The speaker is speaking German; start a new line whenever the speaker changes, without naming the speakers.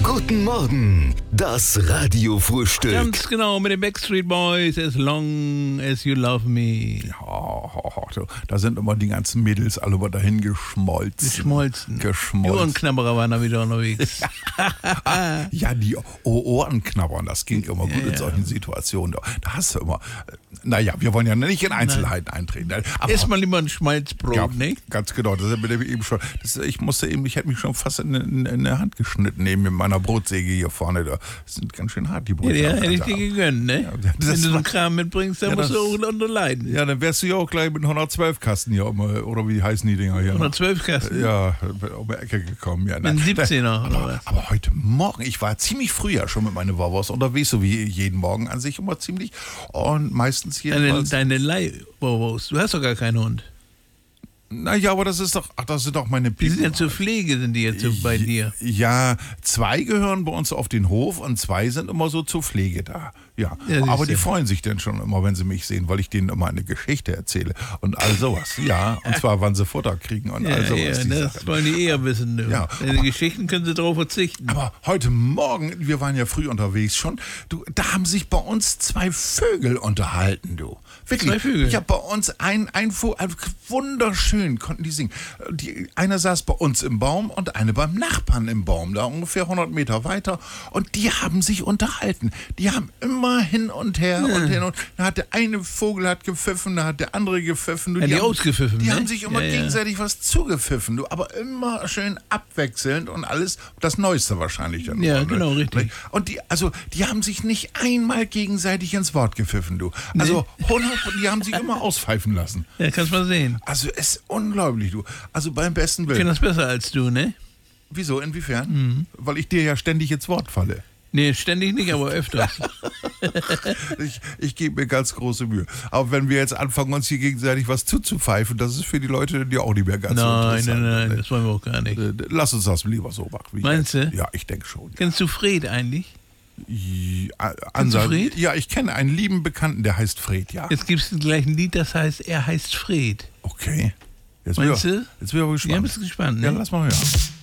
Guten Morgen, das Radiofrühstück.
Ganz genau, mit den Backstreet Boys, As Long As You Love Me.
Ja, da sind immer die ganzen Mädels alle mal dahin geschmolzen.
Die Ohrenknabberer waren da wieder unterwegs.
Ja, die Ohrenknabbern, das ging immer gut in solchen Situationen. Da hast du immer, naja, wir wollen ja nicht in Einzelheiten eintreten. Aber
Ess mal lieber ein Schmalzbrot,
ja,
ne?
ganz genau, das hat mir eben schon, ich hätte mich schon fast in der Hand geschnitten neben meiner Brotsäge hier vorne. Das sind ganz schön hart, die Brote.
Ja, hätte ich dir gegönnt, ne?
Ja,
wenn du so einen Kram mitbringst, dann musst du auch unterleiden.
Ja, dann wärst du ja auch gleich mit 112 Kasten hier, oder wie heißen die Dinger hier?
112 Kasten?
Ja, um die Ecke gekommen. Ja,
ein 17er oder was?
Aber heute Morgen, ich war ziemlich früh ja schon mit meiner Wauwurst unterwegs, so wie jeden Morgen an sich immer ziemlich. Und meistens jedenfalls...
Deine Leihwauwurst, du hast doch gar keinen Hund.
Naja, aber das sind doch meine Piepen.
Die sind ja zur Pflege, sind die jetzt so bei dir.
Ja, 2 gehören bei uns auf den Hof und 2 sind immer so zur Pflege da. Ja, aber die freuen sich dann schon immer, wenn sie mich sehen, weil ich denen immer eine Geschichte erzähle und all sowas. Ja, und zwar, wann sie Futter kriegen und all sowas.
Ja, das wollen die eher wissen. Du. Ja, die Geschichten können sie darauf verzichten.
Aber heute Morgen, wir waren ja früh unterwegs schon, da haben sich bei uns 2 Vögel unterhalten, du. Wirklich.
2 Vögel?
Ich habe bei uns ein Vogel, wunderschön konnten die singen. Einer saß bei uns im Baum und eine beim Nachbarn im Baum, da ungefähr 100 Meter weiter. Und die haben sich unterhalten. Die haben immer hin und her und hin und da hat der eine Vogel hat gepfiffen, da hat der andere gepfiffen. Du,
die ausgepfiffen.
Die haben sich immer gegenseitig was zugepfiffen, du, aber immer schön abwechselnd und alles das Neueste wahrscheinlich dann.
Ja, genau, richtig.
Und die haben sich nicht einmal gegenseitig ins Wort gepfiffen, du. Also 100, die haben sich immer auspfeifen lassen.
Ja, kannst mal sehen.
Also es ist unglaublich, du. Also beim besten Willen.
Ich kenne das besser als du, ne?
Wieso, inwiefern? Weil ich dir ja ständig ins Wort falle.
Nee, ständig nicht, aber öfters.
Ich gebe mir ganz große Mühe. Aber wenn wir jetzt anfangen, uns hier gegenseitig was zuzupfeifen, das ist für die Leute ja auch nicht mehr ganz so interessant.
Nein, das wollen wir auch gar nicht.
Lass uns das lieber so machen.
Meinst du?
Ja, ich denke schon.
Kennst du Fred eigentlich?
Kennst du Fred? Ja, ich kenne einen lieben Bekannten, der heißt Fred, ja.
Jetzt gibt es gleich ein Lied, das heißt, er heißt Fred.
Okay.
Meinst du?
Jetzt bin ich aber gespannt.
Ja, bist du gespannt, ne?
Ja, lass mal hören.